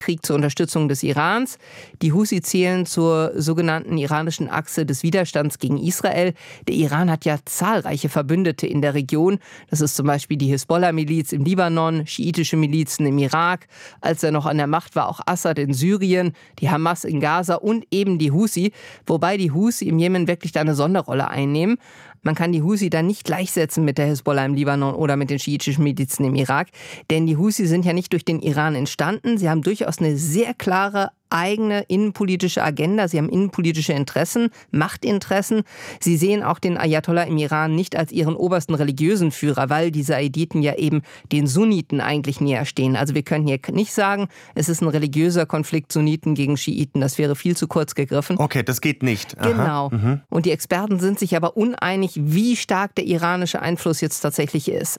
Krieg zur Unterstützung des Irans. Die Husi zählen zur sogenannten iranischen Achse des Widerstands gegen Israel. Der Iran hat ja zahlreiche Verbündete in der Region. Das ist zum Beispiel die Hisbollah-Miliz im Libanon, schiitische Milizen im Irak. Als er noch an der Macht war, auch Assad in Syrien, die Hamas in Gaza und eben die Husi. Wobei die Husi im Jemen wirklich da eine Sonderrolle einnehmen. Man kann die Husi dann nicht gleichsetzen mit der Hisbollah im Libanon oder mit den schiitischen Milizen im Irak. Denn die Husi sind ja nicht durch den Iran entstanden. Sie haben durchaus eine sehr klare eigene innenpolitische Agenda. Sie haben innenpolitische Interessen, Machtinteressen. Sie sehen auch den Ayatollah im Iran nicht als ihren obersten religiösen Führer, weil diese Aiditen ja eben den Sunniten eigentlich näher stehen. Also wir können hier nicht sagen, es ist ein religiöser Konflikt Sunniten gegen Schiiten. Das wäre viel zu kurz gegriffen. Okay, das geht nicht. Aha. Genau. Und die Experten sind sich aber uneinig, wie stark der iranische Einfluss jetzt tatsächlich ist.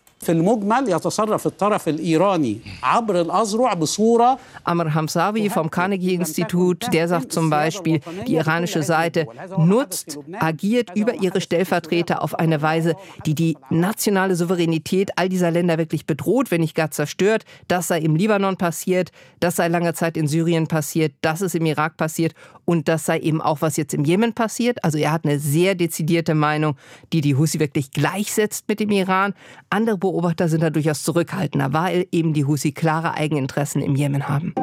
Amr Hamsawi vom Carnegie-Institut, der sagt zum Beispiel, die iranische Seite agiert über ihre Stellvertreter auf eine Weise, die die nationale Souveränität all dieser Länder wirklich bedroht, wenn nicht gar zerstört. Das sei im Libanon passiert, das sei lange Zeit in Syrien passiert, das ist im Irak passiert und das sei eben auch, was jetzt im Jemen passiert. Also er hat eine sehr dezidierte Meinung, die Husi wirklich gleichsetzt mit dem Iran. Andere Beobachter sind da durchaus zurückhaltender, weil eben die Husi klare Eigeninteressen im Jemen haben.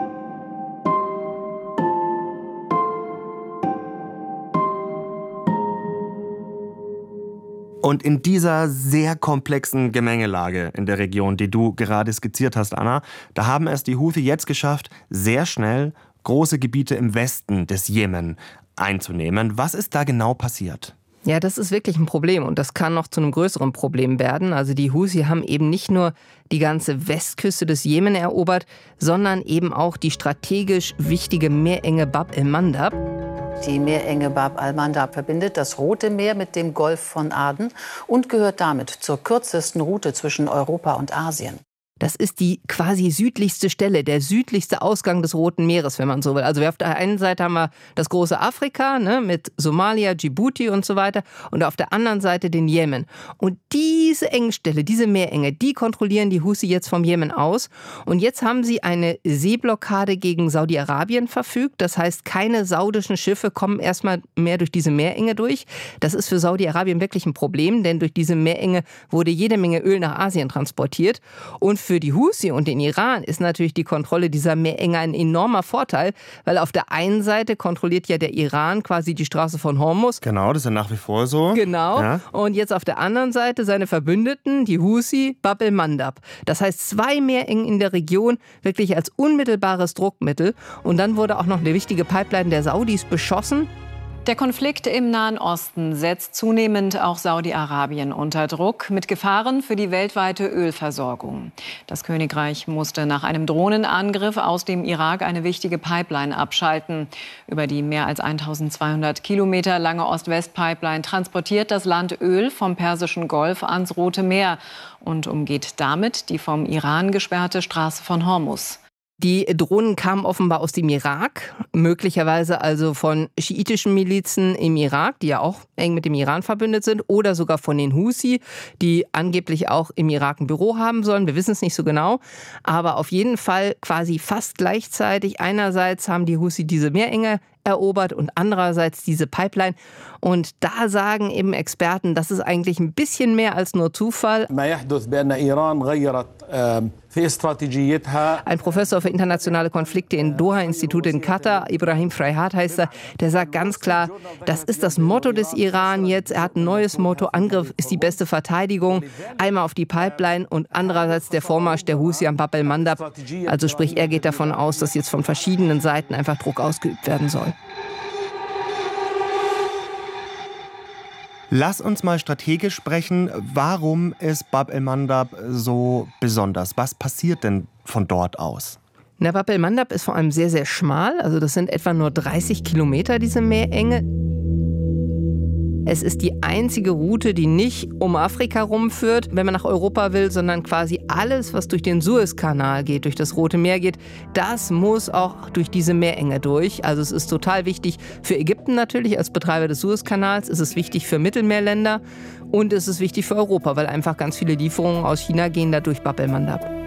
Und in dieser sehr komplexen Gemengelage in der Region, die du gerade skizziert hast, Anna, da haben es die Houthi jetzt geschafft, sehr schnell große Gebiete im Westen des Jemen einzunehmen. Was ist da genau passiert? Ja, das ist wirklich ein Problem und das kann noch zu einem größeren Problem werden. Also die Husi haben eben nicht nur die ganze Westküste des Jemen erobert, sondern eben auch die strategisch wichtige Meerenge Bab el-Mandab. Die Meerenge Bab al-Mandab verbindet das Rote Meer mit dem Golf von Aden und gehört damit zur kürzesten Route zwischen Europa und Asien. Das ist die quasi südlichste Stelle, der südlichste Ausgang des Roten Meeres, wenn man so will. Also auf der einen Seite haben wir das große Afrika, ne, mit Somalia, Djibouti und so weiter und auf der anderen Seite den Jemen. Und diese Engstelle, diese Meerenge, die kontrollieren die Husi jetzt vom Jemen aus. Und jetzt haben sie eine Seeblockade gegen Saudi-Arabien verfügt. Das heißt, keine saudischen Schiffe kommen erstmal mehr durch diese Meerenge durch. Das ist für Saudi-Arabien wirklich ein Problem, denn durch diese Meerenge wurde jede Menge Öl nach Asien transportiert. Und für die Husi und den Iran ist natürlich die Kontrolle dieser Meerenge ein enormer Vorteil, weil auf der einen Seite kontrolliert ja der Iran quasi die Straße von Hormuz. Genau, das ist ja nach wie vor so. Genau. Ja. Und jetzt auf der anderen Seite seine Verbündeten, die Husi, Bab el-Mandab. Das heißt, 2 Meerengen in der Region wirklich als unmittelbares Druckmittel. Und dann wurde auch noch eine wichtige Pipeline der Saudis beschossen. Der Konflikt im Nahen Osten setzt zunehmend auch Saudi-Arabien unter Druck mit Gefahren für die weltweite Ölversorgung. Das Königreich musste nach einem Drohnenangriff aus dem Irak eine wichtige Pipeline abschalten. Über die mehr als 1200 Kilometer lange Ost-West-Pipeline transportiert das Land Öl vom Persischen Golf ans Rote Meer und umgeht damit die vom Iran gesperrte Straße von Hormuz. Die Drohnen kamen offenbar aus dem Irak, möglicherweise also von schiitischen Milizen im Irak, die ja auch eng mit dem Iran verbündet sind, oder sogar von den Husi, die angeblich auch im Irak ein Büro haben sollen. Wir wissen es nicht so genau, aber auf jeden Fall quasi fast gleichzeitig. Einerseits haben die Husi diese Meerenge erobert und andererseits diese Pipeline. Und da sagen eben Experten, das ist eigentlich ein bisschen mehr als nur Zufall. Ein Professor für internationale Konflikte im Doha-Institut in Katar, Ibrahim Freihat heißt er, der sagt ganz klar, das ist das Motto des Iran jetzt. Er hat ein neues Motto, Angriff ist die beste Verteidigung. Einmal auf die Pipeline und andererseits der Vormarsch der Husi am Bab el-Mandab. Also sprich, er geht davon aus, dass jetzt von verschiedenen Seiten einfach Druck ausgeübt werden soll. Lass uns mal strategisch sprechen. Warum ist Bab el-Mandab so besonders? Was passiert denn von dort aus? Na, Bab el-Mandab ist vor allem sehr, sehr schmal. Also das sind etwa nur 30 Kilometer, diese Meerenge. Es ist die einzige Route, die nicht um Afrika rumführt, wenn man nach Europa will, sondern quasi alles, was durch den Suezkanal geht, durch das Rote Meer geht, das muss auch durch diese Meerenge durch. Also es ist total wichtig für Ägypten natürlich als Betreiber des Suezkanals, es ist wichtig für Mittelmeerländer und es ist wichtig für Europa, weil einfach ganz viele Lieferungen aus China gehen da durch Bab el-Mandab.